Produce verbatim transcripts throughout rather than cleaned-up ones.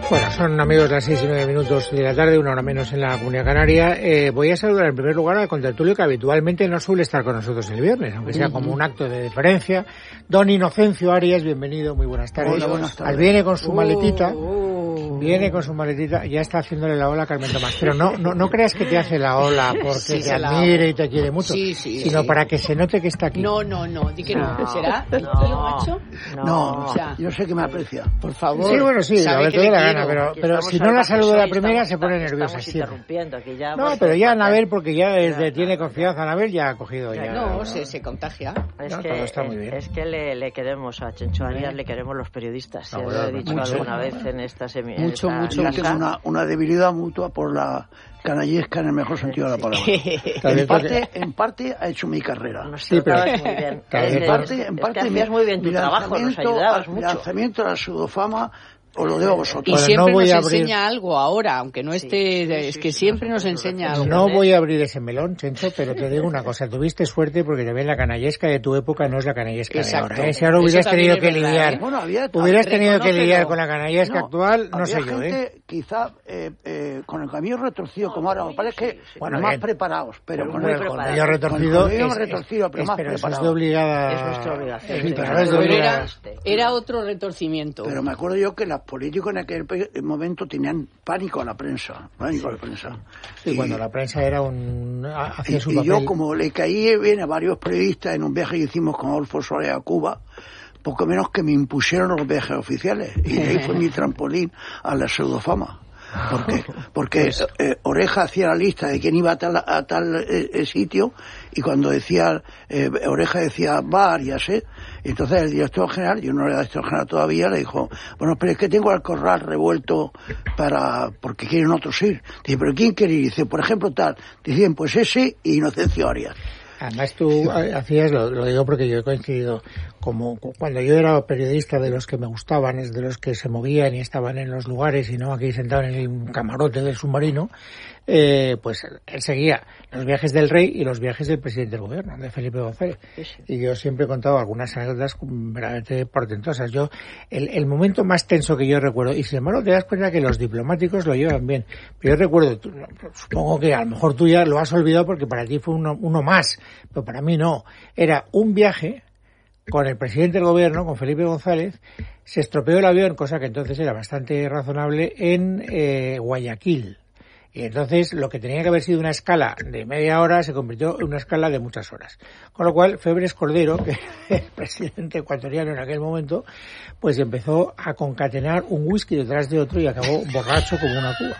Bueno, son amigos las seis y nueve minutos de la tarde, una hora menos en la Comunidad Canaria. Eh, voy a saludar en primer lugar al contertulio que habitualmente no suele estar con nosotros el viernes, aunque sea como un acto de deferencia. Don Inocencio Arias, bienvenido, muy buenas tardes. Hola, buenas tardes. Viene con su maletita, uh, uh, viene con su maletita, ya está haciéndole la ola a Carmen Tomás. Pero no, no, no creas que te hace la ola porque sí, te admire y te quiere mucho, sí, sí, sino sí. para que se note que está aquí. No, no, no, di que no. No. ¿Será? No. ¿Lo ha hecho? No, No, O sea, yo sé que me aprecia. por favor. Sí, bueno, sí, a sabe ver, que te le da la quiero. gana, pero, Aquí pero estamos si no la salvajes saludo la hoy, primera estamos- se pone estamos nerviosa siempre. interrumpiendo aquí ya. No, hemos pero ya cortado. Anabel, porque ya desde Ya, tiene no. confianza Anabel, ya ha cogido ya. No, se, se contagia. Es No, que, todo está muy bien. es que le, le queremos a Chencho Arias, le queremos los periodistas. No, Ya bueno, lo he dicho mucho. alguna vez en esta semi. en Mucho, esta mucho, Yo casa. tengo una, una debilidad mutua por la canallesca en el mejor sentido de la palabra. Tal vez En parte, en parte ha hecho mi carrera. Nos Sí, pero- tratabas muy bien. Tal Es vez que- por- parte, en es parte que hacías muy bien tu mi trabajo, nos lanzamiento- ayudabas mi mucho. lanzamiento a la pseudofama os lo debo a Y vosotros. Bueno, siempre no voy nos a abrir- enseña algo ahora, aunque no Sí, esté... sí, es sí, que sí, siempre no nos sé, enseña no sé. algo. No voy a abrir ese melón, Chencho, pero te digo una cosa, tuviste suerte porque también la canallesca de tu época no es la canallesca Exacto. de ahora. ¿eh? Si ahora Eso hubieras también tenido es que verdad, lidiar, ¿eh? Bueno, había, hubieras tenido que reconócelo. lidiar con la canallesca No, actual, no había sé yo, ¿eh? gente, quizá, eh, eh, con el camino retorcido como ahora, me parece que sí, sí. Bueno, más bien. preparados, pero Pero con muy el, preparados. Con ello retorcido, Con el es, retorcido, pero es- más pero eso es preparado. de obligada... Es nuestra obligación, Sí, sí, pero claro. es de Pero obligada... era, era otro retorcimiento. Pero me acuerdo yo que los políticos en aquel pe- momento tenían pánico a la prensa, pánico a la prensa. Sí, cuando la prensa era un... hacía y, su y papel. yo, como le caí bien a varios periodistas en un viaje que hicimos con Adolfo Suárez a Cuba, poco menos que me impusieron los viajes oficiales. Y de ahí fue mi trampolín a la pseudofama. ¿Por qué? Porque eh, Oreja hacía la lista de quién iba a tal, a tal eh, eh, sitio, y cuando decía, eh, Oreja decía bar, ya sé, entonces el director general, yo no era director general todavía, le dijo, bueno, pero es que tengo el corral revuelto para, porque quieren otros ir. Dice, pero ¿quién quiere ir? Dice, por ejemplo, tal. Dicen, pues ese y Inocencio Arias. Además tú hacías, lo, lo digo porque yo he coincidido, como cuando yo era periodista de los que me gustaban, es de los que se movían y estaban en los lugares y no aquí sentado en el camarote del submarino, eh, pues él seguía los viajes del rey y los viajes del presidente del gobierno, de Felipe González. Sí, sí. Y yo siempre he contado algunas anécdotas verdaderamente portentosas. Yo, el, el momento más tenso que yo recuerdo, y sin embargo te das cuenta que los diplomáticos lo llevan bien, pero yo recuerdo, tú, supongo que a lo mejor tú ya lo has olvidado porque para ti fue uno, uno más, pero para mí no. Era un viaje con el presidente del gobierno, con Felipe González, se estropeó el avión, cosa que entonces era bastante razonable, en eh, Guayaquil. Y entonces lo que tenía que haber sido una escala de media hora se convirtió en una escala de muchas horas. Con lo cual, Febres Cordero, que era el presidente ecuatoriano en aquel momento, pues empezó a concatenar un whisky detrás de otro y acabó borracho como una cuba.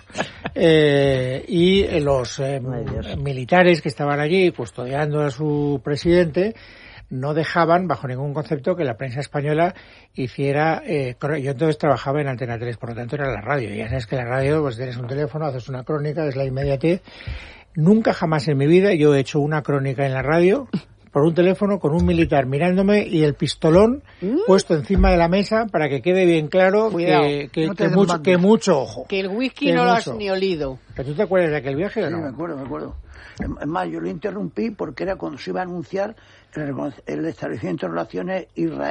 Eh, y los eh, militares que estaban allí custodiando a su presidente no dejaban, bajo ningún concepto, que la prensa española hiciera... Eh, yo entonces trabajaba en Antena tres, por lo tanto era la radio. Ya sabes que la radio, pues tienes un teléfono, haces una crónica, es la inmediatez. Nunca jamás en mi vida yo he hecho una crónica en la radio por un teléfono con un militar mirándome y el pistolón ¿Mm? puesto encima de la mesa para que quede bien claro que, que, no que, mucho, que mucho ojo. Que el whisky que no lo has mucho. ni olido. ¿Pero tú te acuerdas de aquel viaje o Sí, no? me acuerdo, me acuerdo. Es más, yo lo interrumpí porque era cuando se iba a anunciar el, el establecimiento de relaciones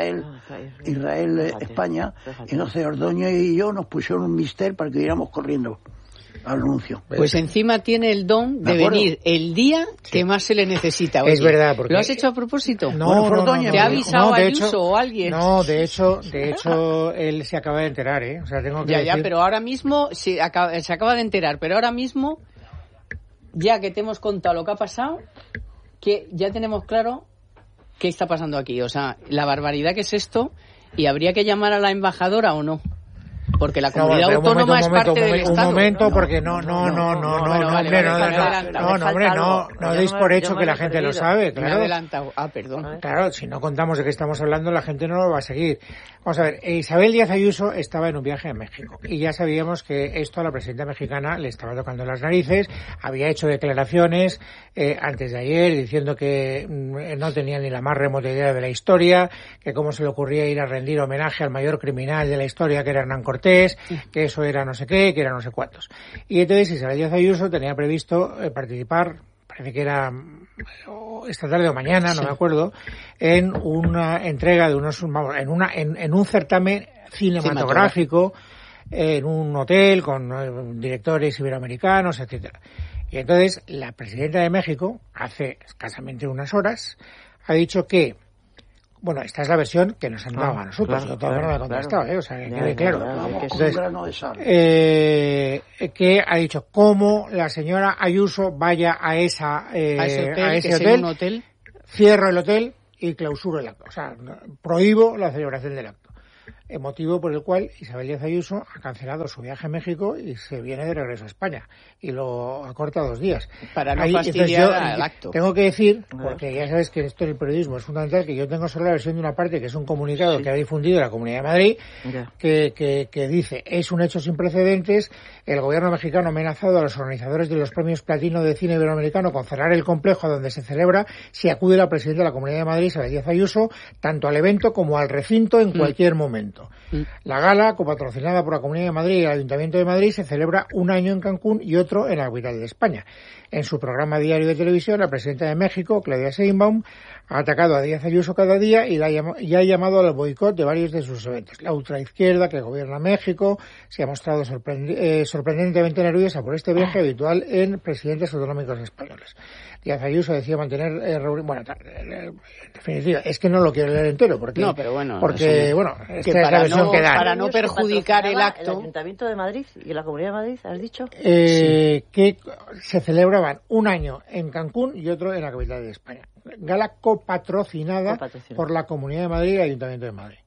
Israel-España, y entonces Ordoño y yo nos pusieron un mister para que íbamos corriendo al anuncio. Pues encima tiene el don de venir el día sí. que más se le necesita. Oye, es verdad. Porque... ¿Lo has hecho a propósito? No, bueno, no, no, Ordoño, no, ¿te ha no, avisado no, de Ayuso hecho, o alguien? No, de hecho, de hecho, él se acaba de enterar, ¿eh? O sea, tengo que ya, decir... ya, pero ahora mismo se acaba, se acaba de enterar, pero ahora mismo, ya que te hemos contado lo que ha pasado, que ya tenemos claro qué está pasando aquí. O sea, la barbaridad que es esto, y habría que llamar a la embajadora o no. Porque la comunidad no, autónoma momento, es parte momento, del un Estado. Un momento, no, porque no, no, no, no, no, bueno, no, vale, hombre, vale, no, vale, no, vale, no, no, hombre, no, no deis por hecho que la gente lo sabe, Me he claro. adelantado. Ah, perdón. Claro, si no contamos de qué estamos hablando, la gente no lo va a seguir. Vamos a ver, Isabel Díaz Ayuso estaba en un viaje a México y ya sabíamos que esto a la presidenta mexicana le estaba tocando las narices, había hecho declaraciones eh, antes de ayer diciendo que mm, no tenía ni la más remota idea de la historia, que cómo se le ocurría ir a rendir homenaje al mayor criminal de la historia que era Hernán Cortés, que eso era no sé qué, que era no sé cuántos. Y entonces Isabel Díaz Ayuso tenía previsto eh, participar, parece que era esta tarde o mañana, no sí. me acuerdo, en una entrega de unos, vamos, en una, en, en un certamen cinematográfico en un hotel con eh, directores iberoamericanos, etcétera. Y entonces la presidenta de México, hace escasamente unas horas, ha dicho que, bueno, esta es la versión que nos han dado ah, a nosotros, claro, yo todavía claro, no la he contestado, claro. ¿eh? O sea, que ya, quede ya, claro. ya, ya, Vamos que con sí. un grano de sal. Eh, que ha dicho cómo la señora Ayuso vaya a esa eh, a ese hotel, a ese que hotel, sea un hotel, cierro el hotel y clausuro el acto. O sea, prohíbo la celebración del acto. El motivo por el cual Isabel Díaz Ayuso ha cancelado su viaje a México y se viene de regreso a España. Y lo acorta dos días. para no Ahí, fastidiar yo, al acto. Tengo que decir, porque ya sabes que esto en el periodismo es fundamental, que yo tengo solo la versión de una parte, que es un comunicado sí. que ha difundido la Comunidad de Madrid, yeah. que, que, que dice, es un hecho sin precedentes, el gobierno mexicano ha amenazado a los organizadores de los premios Platino de Cine Iberoamericano con cerrar el complejo donde se celebra si acude la presidenta de la Comunidad de Madrid, Isabel Díaz Ayuso, tanto al evento como al recinto en mm. cualquier momento. Mm. La gala, copatrocinada por la Comunidad de Madrid y el Ayuntamiento de Madrid, se celebra un año en Cancún y otro en la capital de España. En su programa diario de televisión, la presidenta de México, Claudia Sheinbaum, ha atacado a Díaz Ayuso cada día y, la llama, y ha llamado al boicot de varios de sus eventos. La ultraizquierda que gobierna México se ha mostrado sorprend- eh, sorprendentemente nerviosa por este viaje habitual en presidentes autonómicos españoles. Díaz Ayuso decía mantener eh, reunión, bueno, en definitiva, es que no lo quiero leer entero porque no, pero bueno, porque bueno, esta que es la versión no, que dan. Para no perjudicar el acto. ¿El Ayuntamiento de Madrid y la Comunidad de Madrid, has dicho? Eh, sí. Que se celebraban un año en Cancún y otro en la capital de España. Gala copatrocinada, copatrocinada. por la Comunidad de Madrid y el Ayuntamiento de Madrid.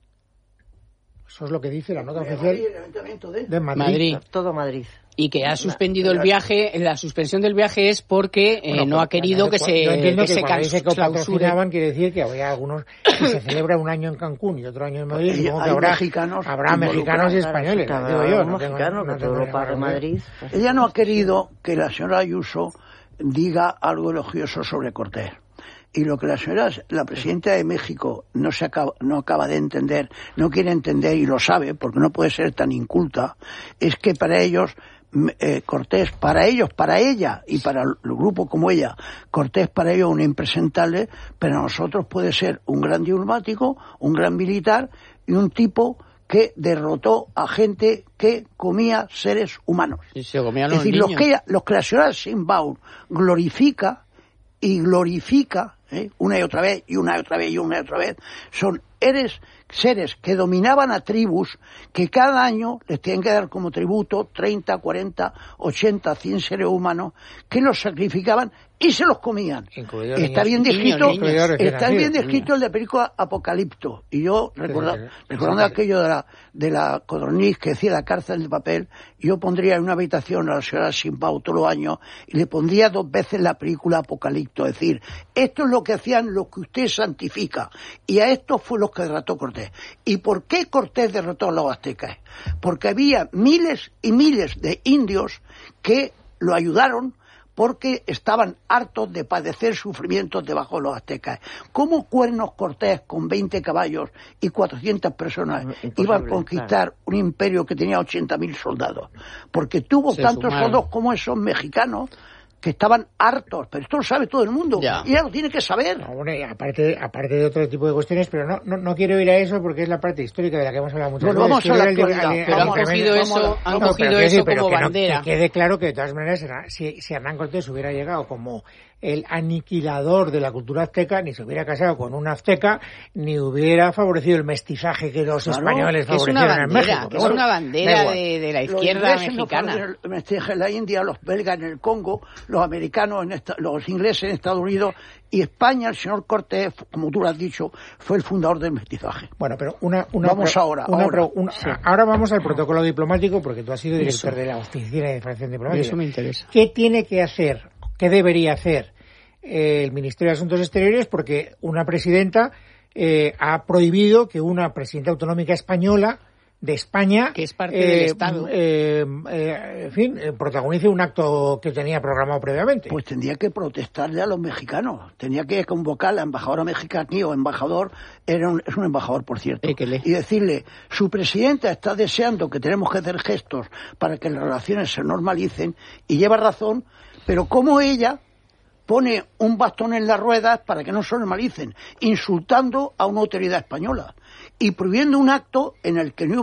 Eso es lo que dice la nota oficial de, de Madrid. Madrid. Todo Madrid. Y que ha suspendido el viaje, la suspensión del viaje es porque eh, bueno, no ha querido que se Yo entiendo que, que se cuando dice que patrocinaban quiere decir que había algunos que se celebra un año en Cancún y otro año en Madrid, y supongo que habrá mexicanos, habrá mexicanos y españoles, claro, digo yo, no mexicano, tengo, que todo Europa de Madrid. Pues, ella no ha querido que la señora Ayuso diga algo elogioso sobre Cortés. Y lo que la señora, la presidenta de México no se acaba, no acaba de entender, no quiere entender y lo sabe porque no puede ser tan inculta, es que para ellos eh, Cortés, para ellos, para ella y para el grupo como ella, Cortés para ellos un impresentable, pero a nosotros puede ser un gran diplomático, un gran militar y un tipo que derrotó a gente que comía seres humanos. Sí, se comían los es decir, niños. los que, los que la señora Sheinbaum glorifica y glorifica ¿eh? una y otra vez, y una y otra vez, y una y otra vez, son eres, seres que dominaban a tribus que cada año les tienen que dar como tributo treinta, cuarenta, ochenta, cien seres humanos que los sacrificaban y se los comían. Incluido está niños, bien descrito, niños, niños. está bien descrito el de película Apocalipto. Y yo, recuerda, sí, sí, sí. recordando sí, sí. aquello de la, de la Codorniz que decía la cárcel de papel, yo pondría en una habitación a la señora Sheinbaum todos los años y le pondría dos veces la película Apocalipto. Es decir, esto es lo que hacían los que usted santifica. Y a estos fue los que derrotó Cortés. ¿Y por qué Cortés derrotó a los aztecas? Porque había miles y miles de indios que lo ayudaron porque estaban hartos de padecer sufrimientos debajo de los aztecas. ¿Cómo Cuernos Cortés, con veinte caballos y cuatrocientas personas, Imposible, iban a conquistar claro. un imperio que tenía ochenta mil soldados? Porque tuvo Se tantos sumaron. soldados como esos mexicanos que estaban hartos, pero esto lo sabe todo el mundo, ya. y ya lo tiene que saber. No, bueno, y aparte, aparte de otro tipo de cuestiones, pero no, no, no quiero ir a eso porque es la parte histórica de la que hemos hablado muchas bueno, veces. Vamos a la actualidad, al, pero han cogido eso, han no, cogido eso decir, como bandera. Que, no, que quede claro que de todas maneras, si, si Hernán Cortés hubiera llegado como el aniquilador de la cultura azteca, ni se hubiera casado con una azteca, ni hubiera favorecido el mestizaje que los claro, españoles que favorecieron bandera, en México. Que es una bandera de, de la izquierda los mexicana. No el mestizaje en la India, los belgas en el Congo, los americanos, en esta, los ingleses en Estados Unidos, y España, el señor Cortés, como tú lo has dicho, fue el fundador del mestizaje. Bueno, pero una... una vamos pro, ahora, una ahora. Pro, una, sí. ahora vamos al protocolo diplomático, porque tú has sido director eso. de la Oficina de Información Diplomática. Eso me interesa. ¿Qué tiene que hacer, qué debería hacer el Ministerio de Asuntos Exteriores? Porque una presidenta eh, ha prohibido que una presidenta autonómica española de España, que es parte eh, del Estado, eh, eh, en fin, eh, protagonice un acto que tenía programado previamente. Pues tendría que protestarle a los mexicanos, tendría que convocar a la embajadora mexicana o embajador, era un, es un embajador por cierto, eh, y decirle, su presidenta está deseando que tenemos que hacer gestos para que las relaciones se normalicen, y lleva razón, pero como ella pone un bastón en las ruedas para que no se normalicen, insultando a una autoridad española y prohibiendo un acto en el que no iba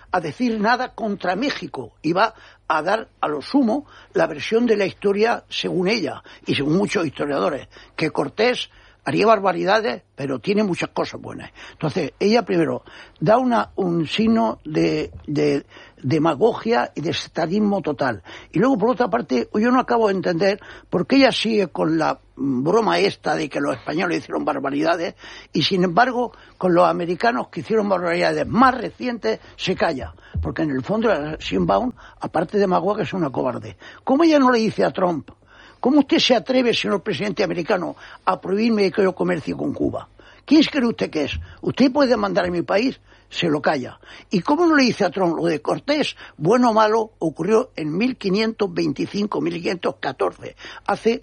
a decir nada contra México, iba a dar a lo sumo la versión de la historia según ella y según muchos historiadores, que Cortés haría barbaridades, pero tiene muchas cosas buenas. Entonces, ella primero da una, un signo de, de demagogia y de estadismo total. Y luego, por otra parte, yo no acabo de entender por qué ella sigue con la broma esta de que los españoles hicieron barbaridades y, sin embargo, con los americanos que hicieron barbaridades más recientes, se calla. Porque en el fondo, Sheinbaum, aparte de demagoga, es una cobarde. ¿Cómo ella no le dice a Trump: ¿cómo usted se atreve, señor presidente americano, a prohibirme que yo comercie con Cuba? ¿Quién cree usted que es? ¿Usted puede mandar a mi país? Se lo calla. ¿Y cómo no le dice a Trump? Lo de Cortés, bueno o malo, ocurrió en mil quinientos veinticinco, mil quinientos catorce. Hace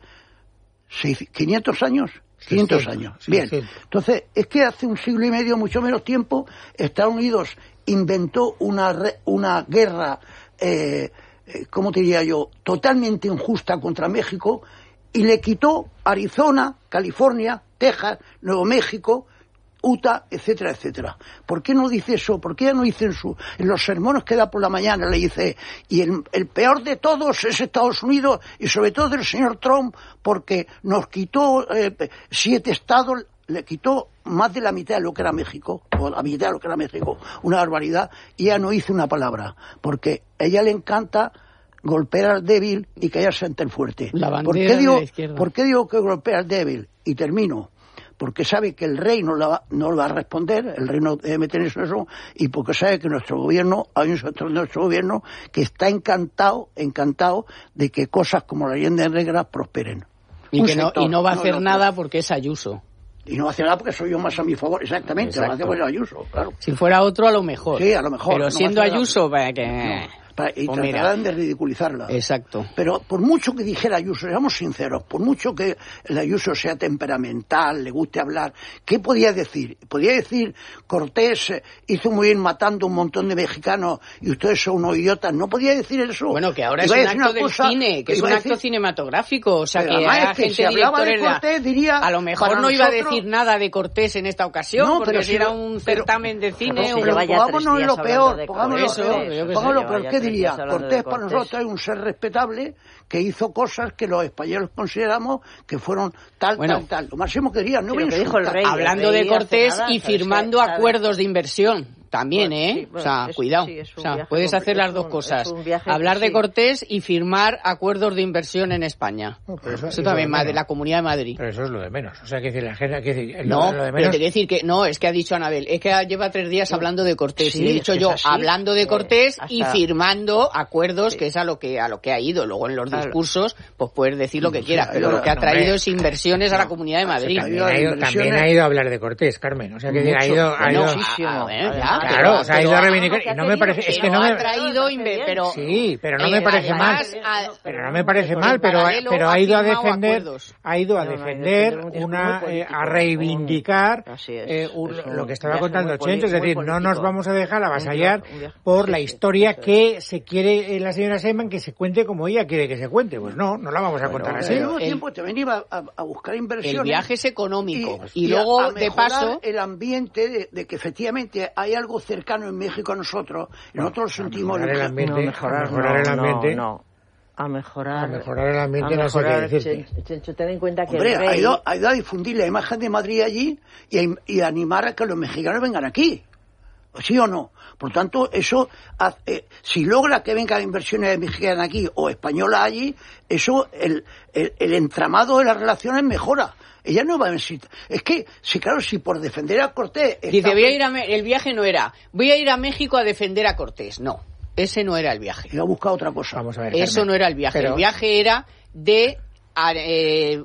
quinientos años. quinientos sí, años. Sí, Bien. sí. Entonces, es que hace un siglo y medio, mucho menos tiempo, Estados Unidos inventó una, re, una guerra... Eh, ¿cómo te diría yo?, totalmente injusta contra México, y le quitó Arizona, California, Texas, Nuevo México, Utah, etcétera, etcétera. ¿Por qué no dice eso? ¿Por qué no dice en, su, en los sermones que da por la mañana, le dice, y el, el peor de todos es Estados Unidos, y sobre todo el señor Trump, porque nos quitó eh, siete estados, le quitó más de la mitad de lo que era México, o la mitad de lo que era México, una barbaridad, y ella no hizo una palabra, porque a ella le encanta golpear al débil y callarse ante el fuerte. La ¿Por qué digo, ¿Por qué digo que golpea al débil? Y termino. Porque sabe que el rey no, la, no le va a responder, el rey no debe meter eso, y porque sabe que nuestro gobierno, hay un sector de nuestro gobierno que está encantado, encantado de que cosas como la leyenda negra prosperen. Y, que no, sector, y no va a hacer no, nada porque es Ayuso. Y no hace nada porque soy yo más a mi favor, exactamente, lo hace por Ayuso, claro. Si fuera otro, a lo mejor. Sí, a lo mejor. Pero no siendo Ayuso, para que... No. Para, y pues tratarán de ridiculizarla. Exacto. Pero por mucho que dijera Ayuso, seamos sinceros, por mucho que el Ayuso sea temperamental, le guste hablar, ¿qué podía decir? Podía decir, Cortés hizo muy bien matando un montón de mexicanos y ustedes son unos idiotas. No podía decir eso. Bueno, que ahora es un acto del cosa, cine, que es un acto decir, cinematográfico. O sea, que a es que gente si hablaba de Cortés, diría... A lo mejor no nosotros, iba a decir nada de Cortés en esta ocasión, no, porque pero si era un pero, certamen de cine... Pero, o... pero pongámonos en lo peor, pongámonos en lo peor. Pongámonos, pero ¿qué diría? Cortés para nosotros es un ser respetable que hizo cosas que los españoles consideramos que fueron tal, bueno, tal, tal. Lo máximo que diría, no me dijo el rey. Hablando el rey de Cortés nada, y firmando que, acuerdos de inversión. También, bueno, ¿eh? sí, bueno, o sea, es, cuidado. Sí, o sea, puedes hacer las dos un, cosas. Hablar de sí. Cortés y firmar acuerdos de inversión en España. No, pero eso, eso, eso también más de la Comunidad de Madrid. Pero eso es lo de menos. O sea, que decir, la gente, que decir, no, lo de menos... pero te quiero decir que no, es que ha dicho Anabel, es que lleva tres días hablando de Cortés sí, y he dicho yo así, hablando de Cortés eh, y firmando acuerdos, sí. que es a lo que a lo que ha ido. Luego en los discursos, pues puedes decir lo que quieras, pero lo que ha traído es inversiones a la Comunidad de Madrid. También ha ido, también ha ido a hablar de Cortés, Carmen. O sea, que ha ido, ha ido, claro, o sea, ha ido a reivindicar, y no me parece, es que no me ha traído, pero sí, pero no me parece mal, pero no me parece mal, pero pero ha ido a defender, ha ido a defender una, a reivindicar lo que estaba contando Chencho, es decir, no nos vamos a dejar avasallar por la historia que se quiere la señora Sheinbaum que se cuente como ella quiere que se cuente, pues no, no la vamos a contar así. Al mismo tiempo también iba a, a buscar inversiones. El viaje es económico y, y luego de paso el ambiente de, de que efectivamente hay algo cercano en México a nosotros, y nosotros no, sentimos el ambiente, no, mejorar, mejorar no, el ambiente, no, no. A mejorar, a mejorar el ambiente, a mejorar, no sé qué decirte. Chencho, ten en cuenta que Hombre, el rey... ha, ido, ha ido a difundir la imagen de Madrid allí y a, y a animar a que los mexicanos vengan aquí. ¿Sí o no? Por tanto, eso, eh, si logra que vengan inversiones mexicanas aquí o españolas allí, eso, el, el, el entramado de las relaciones mejora. Ella no va a necesitar. Es que, sí, claro, si por defender a Cortés... Dice, voy a ir a Me- el viaje no era, voy a ir a México a defender a Cortés. No, ese no era el viaje. Iba a buscar otra cosa. Vamos a ver, Eso Carmen. no era el viaje. Pero... El viaje era de... A, eh,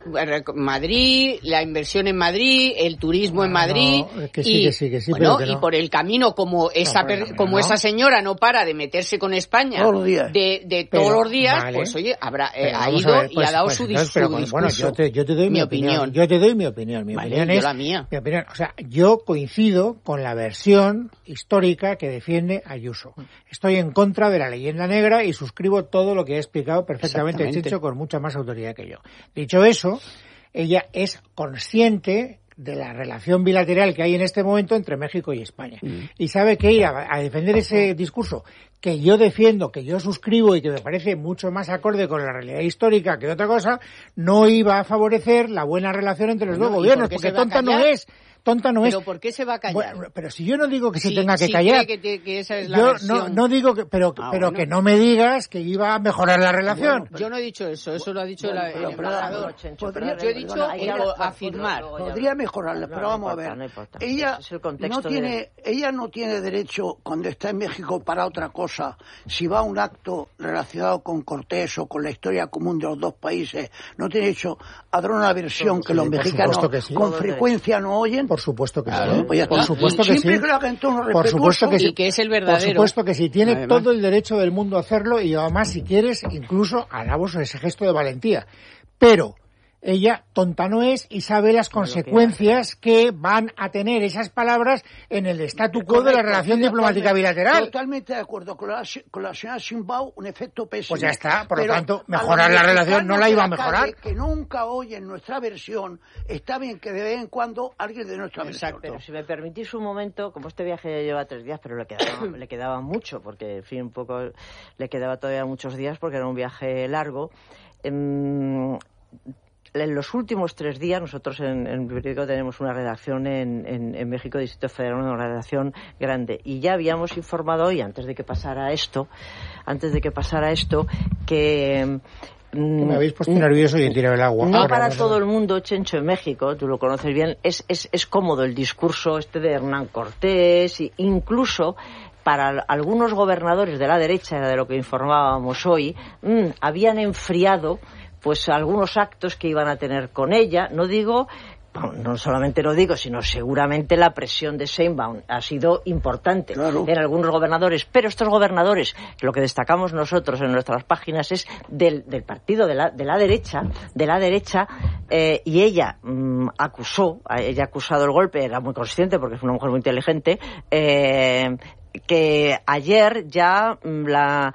Madrid, la inversión en Madrid, el turismo no, en Madrid no, es que sí, y, que sí, que sí, bueno, pero que y no. por el camino como esa no, per, camino, como no. esa señora no para de meterse con España todos los días. de, de Pero, todos los días, vale. pues oye, habrá eh, Pero ha vamos ido a ver, pues, y ha dado pues, su, entonces, dis- pero, su bueno, discurso. yo te, yo te doy mi, mi opinión. opinión. Yo te doy mi opinión. Mi Vale, opinión yo es la mía. mi opinión. O sea, yo coincido con la versión histórica que defiende Ayuso. Estoy en contra de la leyenda negra y suscribo todo lo que ha explicado perfectamente Chencho con mucha más autoridad que yo. Dicho eso, ella es consciente de la relación bilateral que hay en este momento entre México y España. Mm. Y sabe que ir a, a defender ese discurso que yo defiendo, que yo suscribo y que me parece mucho más acorde con la realidad histórica que otra cosa, no iba a favorecer la buena relación entre los bueno, dos gobiernos, por porque tonta no es. Tonta no ¿Pero es. por qué se va a callar? Bueno, pero si yo no digo que se si, tenga que si callar. Que, que, que esa es la yo versión... no, no digo que, pero, ah, pero bueno. que no me digas que iba a mejorar la relación. Bueno, yo no he dicho eso, eso lo ha dicho bueno, la, el embajador. Podría, yo he dicho perdona, afirmar. Podría mejorarla, pero no, vamos no importa, a ver. No importa. Ella no tiene, de... ella no tiene derecho cuando está en México para otra cosa. Si va a un acto relacionado con Cortés o con la historia común de los dos países, no tiene derecho a dar una versión que sí, los mexicanos sí. con frecuencia no oyen. Por supuesto que sí. Claro, pues por supuesto que siempre sí. Creo que en tono por supuesto que sí. Y que es el verdadero. Por supuesto que sí. Tiene además. todo el derecho del mundo a hacerlo y además, si quieres, incluso alabos ese gesto de valentía. Pero ella tonta no es y sabe las consecuencias que van a tener esas palabras en el statu quo de la relación diplomática bilateral. Totalmente de acuerdo con la, con la señora Sheinbaum, un efecto pésimo. Pues ya está, por lo tanto, mejorar la relación no la iba a mejorar. Que nunca oyen nuestra versión, está bien que de vez en cuando alguien de nuestra Exacto. versión. Pero si me permitís un momento, como este viaje ya lleva tres días, pero le quedaba, le quedaba mucho, porque en fin, un poco le quedaba todavía muchos días porque era un viaje largo. Eh, En los últimos tres días, nosotros en, en Periódico tenemos una redacción en, en, en México, Distrito Federal, una redacción grande. Y ya habíamos informado hoy, antes de que pasara esto, antes de que pasara esto, que... Me habéis puesto nervioso y he tirado el agua. No Ahora, para no, todo el mundo, Chencho, en México, tú lo conoces bien, es, es, es cómodo el discurso este de Hernán Cortés, e incluso... para algunos gobernadores de la derecha, de lo que informábamos hoy, mmm, habían enfriado pues algunos actos que iban a tener con ella. No digo, no solamente lo digo, sino seguramente la presión de Sheinbaum ha sido importante claro. en algunos gobernadores, pero estos gobernadores, lo que destacamos nosotros en nuestras páginas es del, del partido de la, de la derecha, de la derecha, eh, y ella mmm, acusó, ella ha acusado el golpe, era muy consciente porque es una mujer muy inteligente, eh, que ayer ya la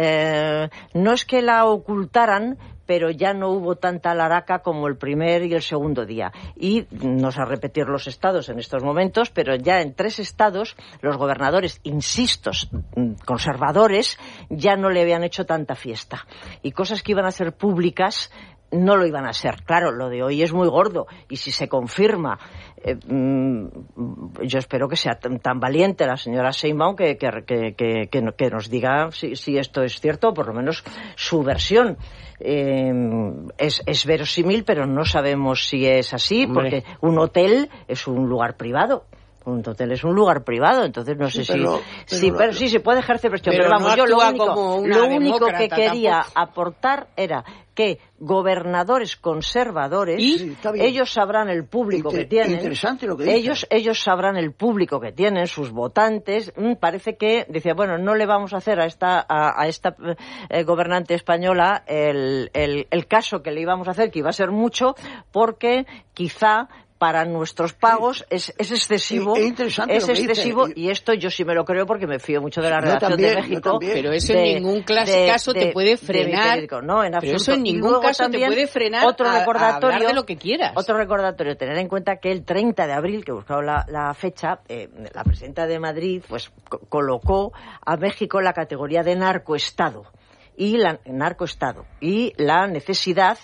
eh, no es que la ocultaran, pero ya no hubo tanta laraca como el primer y el segundo día. Y no sé repetir los estados en estos momentos, pero ya en tres estados los gobernadores, insisto, conservadores, ya no le habían hecho tanta fiesta. Y cosas que iban a ser públicas no lo iban a ser. Claro, lo de hoy es muy gordo y si se confirma, eh, mmm, yo espero que sea tan, tan valiente la señora Sheinbaum que, que, que, que, que, que nos diga si, si esto es cierto o por lo menos su versión. Eh, es, es verosímil, pero no sabemos si es así. Hombre. Porque un hotel es un lugar privado. Un hotel es un lugar privado, entonces no sé sí, pero, si... Pero, sí, pero sí, se puede ejercer presión, pero, pero vamos, no yo lo único, lo único que quería tampoco. aportar era que gobernadores conservadores, ¿Y? ellos sabrán el público Inter- que tienen, interesante lo que ellos ellos sabrán el público que tienen, sus votantes. Mm, parece que decía, bueno, no le vamos a hacer a esta a, a esta eh, gobernante española el, el el caso que le íbamos a hacer, que iba a ser mucho, porque quizá para nuestros pagos es, es excesivo, es, es excesivo dice. Y esto yo sí me lo creo porque me fío mucho de la redacción también, de México. Pero eso de, en ningún de, caso de, te puede frenar. De, de, no, en pero eso en ningún caso te puede frenar otro a, recordatorio, a hablar de lo que quieras. Otro recordatorio, tener en cuenta que el treinta de abril, que he buscado la, la fecha, eh, la presidenta de Madrid pues co- colocó a México en la categoría de narcoestado y la narcoestado y la necesidad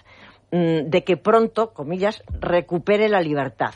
de que pronto, comillas, recupere la libertad.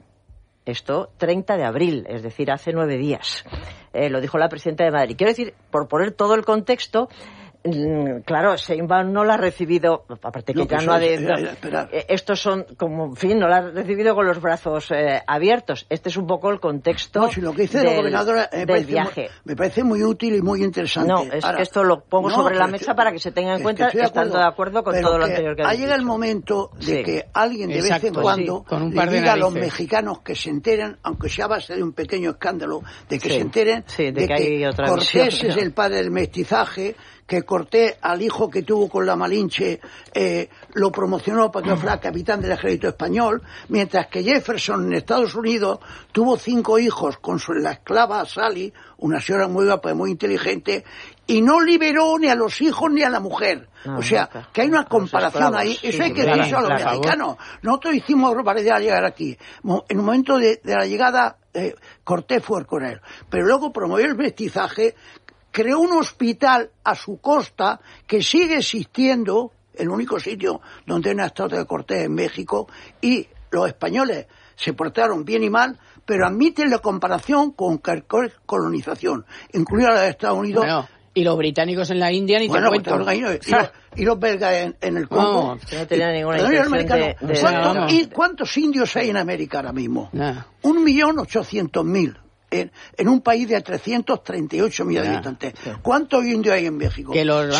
Esto treinta de abril, es decir, hace nueve días. Eh, lo dijo la presidenta de Madrid. Quiero decir, por poner todo el contexto, claro, Sheinbaum no la ha recibido, aparte que no, ya pues no ha de, no, estos son como, en fin, no la ha recibido con los brazos eh, abiertos. Este es un poco el contexto no, si lo que dice del, la gobernadora, me del viaje. Muy, me parece muy útil y muy interesante. No, es Ahora, que esto lo pongo no, sobre la estoy, mesa para que se tenga en cuenta, de estando de acuerdo con todo lo anterior que ha dicho. Llega el momento de sí. que alguien de Exacto, vez en cuando sí, con un par le de diga a los narices. mexicanos que se enteren, aunque sea a base de un pequeño escándalo, de que sí. se enteren sí, de, de que, que hay otra Cortés visión, es no. el padre del mestizaje, que Cortés, al hijo que tuvo con la Malinche, eh, lo promocionó para que fuera capitán del ejército español, mientras que Jefferson en Estados Unidos tuvo cinco hijos con su, la esclava Sally, una señora muy guapa y muy inteligente, y no liberó ni a los hijos ni a la mujer. No, o sea, nunca. Que hay una comparación ahí. Eso sí, hay que decirlo a los mexicanos. Nosotros hicimos barbaridad al llegar aquí. En el momento de, de la llegada, eh, Cortés fue con él. Pero luego promovió el mestizaje, creó un hospital a su costa que sigue existiendo, el único sitio donde hay una estatua de Cortés en México, y los españoles se portaron bien y mal, pero admiten la comparación con cualquier colonización, incluida la de Estados Unidos. Bueno. Y los británicos en la India ni bueno, te cuento. Y los, y los belgas en, en el Congo. No, no tenía ninguna intención de, de... ¿Cuántos, no, no. ¿Y cuántos indios hay en América ahora mismo? No. Un millón ochocientos mil. En, en un país de trescientos treinta y ocho millones de habitantes. ¿Cuántos indios hay en México? Que los